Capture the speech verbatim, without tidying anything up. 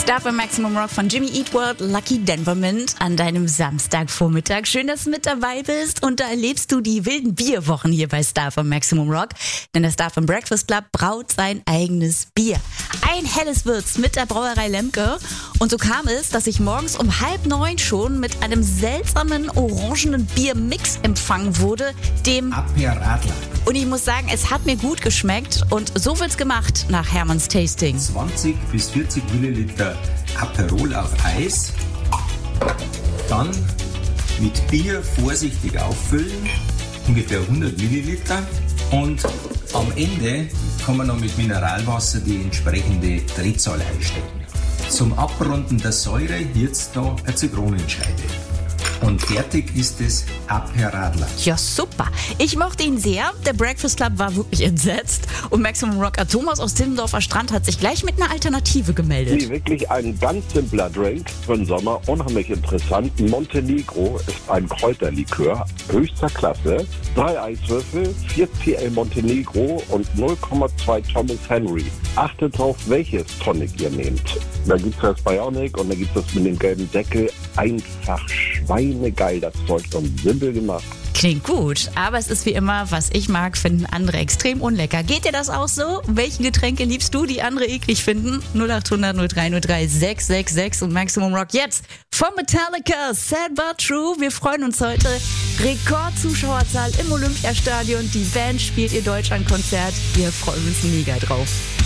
Staffel Maximum Rock von Jimmy Eat World, Lucky Denvermint an deinem Samstagvormittag. Schön, dass du mit dabei bist und da erlebst du die wilden Bierwochen hier bei Star von Maximum Rock. Denn der Star vom Breakfast Club braut sein eigenes Bier. Ein helles Würz mit der Brauerei Lemke. Und so kam es, dass ich morgens um halb neun schon mit einem seltsamen orangenen Biermix empfangen wurde, dem Aperadler. Und ich muss sagen, es hat mir gut geschmeckt und so wird's gemacht nach Hermanns Tasting. zwanzig bis vierzig Milliliter Aperol auf Eis. Dann mit Bier vorsichtig auffüllen, ungefähr hundert Milliliter. Und am Ende kann man noch mit Mineralwasser die entsprechende Drehzahl einstellen. Zum Abrunden der Säure jetzt noch eine Zitronenscheibe. Und fertig ist es Aperadler. Ja, super. Ich mochte ihn sehr. Der Breakfast Club war wirklich entsetzt. Und Maximum Rocker Thomas aus Timmendorfer Strand hat sich gleich mit einer Alternative gemeldet. Nee, wirklich ein ganz simpler Drink für den Sommer. Unheimlich interessant. Montenegro ist ein Kräuterlikör höchster Klasse. Drei Eiswürfel, vier Zentiliter Montenegro und null Komma zwei Thomas Henry. Achtet drauf, welches Tonic ihr nehmt. Da gibt es das Bionic und da gibt es das mit dem gelben Deckel. Einfach schweinegeil, das Zeug, und simpel gemacht. Klingt gut, aber es ist wie immer, was ich mag, finden andere extrem unlecker. Geht dir das auch so? Welche Getränke liebst du, die andere eklig finden? null acht hundert null drei null drei sechs sechs sechs und Maximum Rock jetzt von Metallica, Sad But True. Wir freuen uns heute. Rekordzuschauerzahl im Olympiastadion. Die Band spielt ihr Deutschlandkonzert. Wir freuen uns mega drauf.